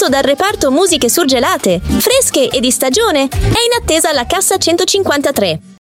arrivato dal reparto musiche surgelate, fresche e di stagione, è in attesa alla cassa 153.